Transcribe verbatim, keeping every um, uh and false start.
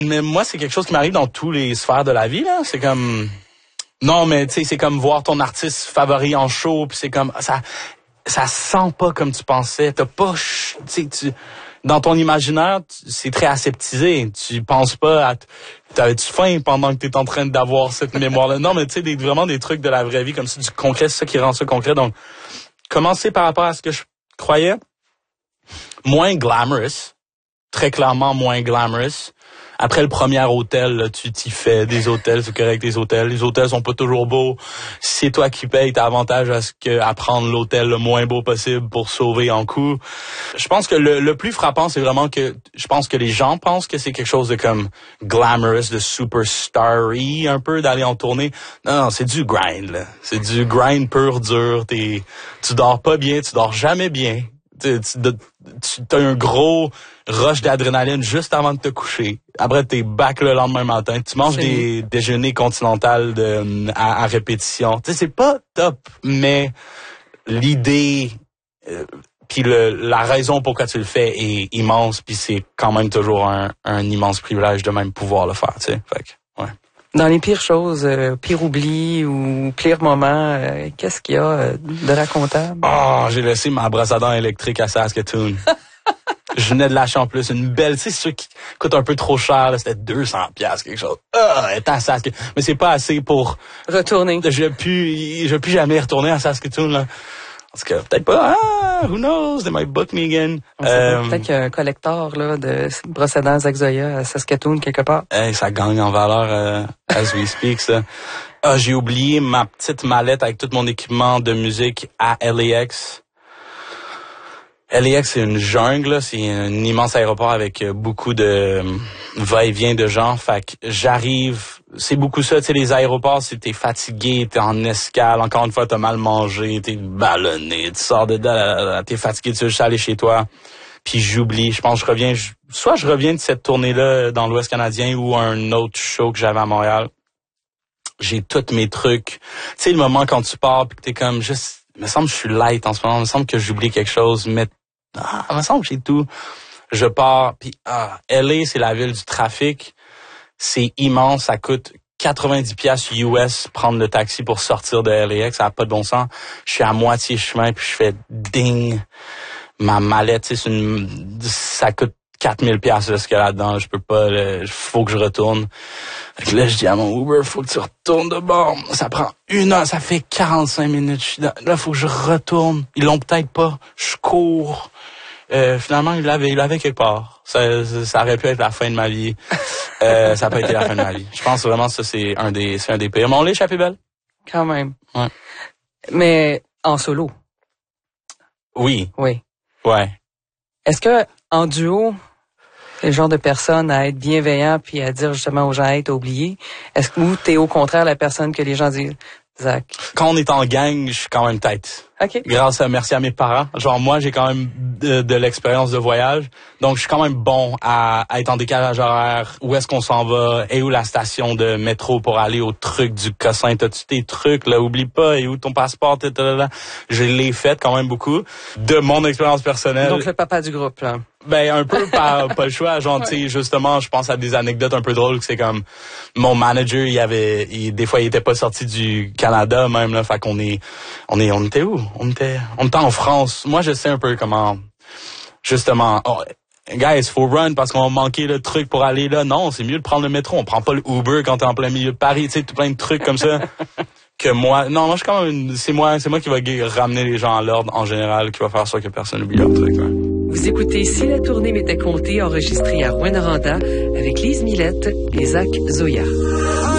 Mais moi, c'est quelque chose qui m'arrive dans tous les sphères de la vie, là. C'est comme... Non, mais tu sais, c'est comme voir ton artiste favori en show, puis c'est comme... ça ça sent pas comme tu pensais. T'as pas... Tu sais, tu... Dans ton imaginaire, c'est très aseptisé. Tu penses pas à... T'avais-tu faim pendant que t'es en train d'avoir cette mémoire-là? Non, mais tu sais, des, vraiment des trucs de la vraie vie, comme ça, du concret, c'est ça qui rend ça concret. Donc, commencer par rapport à ce que je croyais, moins glamorous, très clairement moins glamorous. Après le premier hôtel, là, tu t'y fais des hôtels, c'est correct, des hôtels. Les hôtels sont pas toujours beaux. Si c'est toi qui payes, t'as avantage à ce que à prendre l'hôtel le moins beau possible pour sauver en coût. Je pense que le, le plus frappant, c'est vraiment que je pense que les gens pensent que c'est quelque chose de comme glamorous, de superstar-y, un peu d'aller en tournée. Non, non, c'est du grind, là. C'est du grind pur dur. T'es, tu dors pas bien, tu dors jamais bien. Tu, tu, tu as un gros rush d'adrénaline juste avant de te coucher. Après, t'es back le lendemain matin. Tu manges c'est... des déjeuners continentales de, à, à répétition. Tu sais, c'est pas top, mais l'idée, euh, puis le, la raison pourquoi tu le fais est immense, puis c'est quand même toujours un, un immense privilège de même pouvoir le faire, tu sais. Fait que, ouais. Dans les pires choses, euh, pire oubli ou pire moment, euh, qu'est-ce qu'il y a euh, de racontable? Ah, oh, j'ai laissé ma brosse à dents électrique à Saskatoon. Je venais de lâcher en plus une belle, tu sais, ceux qui coûtent un peu trop cher, là, c'était deux cents piastres, quelque chose. Ah, elle est à Saskatoon. Mais c'est pas assez pour... Retourner. Je vais plus, je vais plus jamais retourner à Saskatoon, là. Parce que peut-être pas, ah, who knows, they might book me again. Euh, peut-être qu'il y a un collector, là, de brosses à dents Zaxoya à Saskatoon, quelque part. Hey, ça gagne en valeur, euh, as we speak, ça. Ah, j'ai oublié ma petite mallette avec tout mon équipement de musique à L A X. L A X, c'est une jungle, c'est un immense aéroport avec beaucoup de va-et-vient de gens. Fait que j'arrive, c'est beaucoup ça, tu sais, les aéroports, c'est t'es fatigué, t'es en escale, encore une fois, t'as mal mangé, t'es ballonné, tu sors de là, t'es fatigué, tu veux juste aller chez toi. Puis j'oublie, je pense que je reviens, je, soit je reviens de cette tournée-là dans l'Ouest canadien ou un autre show que j'avais à Montréal. J'ai tous mes trucs. Tu sais, le moment quand tu pars pis que t'es comme juste, il me semble que je suis light en ce moment, il me semble que j'oublie quelque chose, mais ah, il me semble que j'ai tout. Je pars, puis ah, L A, c'est la ville du trafic. C'est immense, ça coûte quatre-vingt-dix piastres U S prendre le taxi pour sortir de L A X, ça n'a pas de bon sens. Je suis à moitié chemin, puis je fais ding. Ma mallette, c'est une, ça coûte quatre mille piastres ce qu'il y a là-dedans. Je peux pas, il faut que je retourne. Fait que là, je dis à mon Uber, faut que tu retournes de bord. Ça prend une heure, ça fait quarante-cinq minutes. Je suis dans, là, faut que je retourne. Ils l'ont peut-être pas. Je cours. Euh, finalement, il l'avait, il l'avait quelque part. Ça, ça, ça aurait pu être la fin de ma vie. Euh, ça n'a pas été la fin de ma vie. Je pense vraiment que ça, c'est un des, c'est un des pires. Mais on l'a échappé belle. Quand même. Ouais. Mais en solo. Oui. Oui. Ouais. Est-ce que, en duo, le genre de personne à être bienveillant puis à dire justement aux gens, hey, t'as oublié? Est-ce que vous, t'es au contraire la personne que les gens disent, Zach? Quand on est en gang, je suis quand même tête. OK. Grâce à, merci à mes parents. Genre, moi, j'ai quand même de, de l'expérience de voyage. Donc, je suis quand même bon à, à être en décalage horaire. Où est-ce qu'on s'en va? Et où la station de métro pour aller au truc du Cossin? T'as-tu tes trucs, là? Oublie pas. Et où ton passeport? Tadadada. Je l'ai fait quand même beaucoup. De mon expérience personnelle. Donc, le papa du groupe, là. Ben, un peu par, pas le choix. Genre, tu sais, justement, je pense à des anecdotes un peu drôles que c'est comme, mon manager, il avait, il, des fois, il était pas sorti du Canada, même, là. Fait qu'on est, on est, on était où? On était, on était en France. Moi, je sais un peu comment, justement, oh, guys, faut run parce qu'on a manqué le truc pour aller là. Non, c'est mieux de prendre le métro. On prend pas le Uber quand t'es en plein milieu de Paris, tu sais, tout plein de trucs comme ça. Que moi, non, moi, je suis quand même, une, c'est moi, c'est moi qui va ramener les gens à l'ordre en général, qui va faire ça que personne n'oublie leur truc, ouais. Vous écoutez Si la tournée m'était comptée, enregistré à Rouyn-Noranda avec Lise Millette et Zach Zoya.